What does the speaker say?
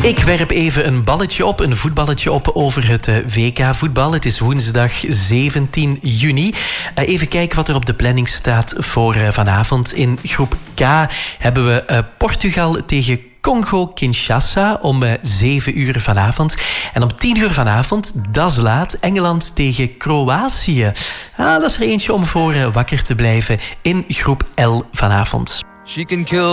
Ik werp even een voetballetje op over het WK-voetbal. Het is woensdag 17 juni. Even kijken wat er op de planning staat voor vanavond. In groep K hebben we Portugal tegen Congo-Kinshasa om 7 uur vanavond. En om 10 uur vanavond, dat is laat, Engeland tegen Kroatië. Dat is er eentje om voor wakker te blijven in groep L vanavond. She can kill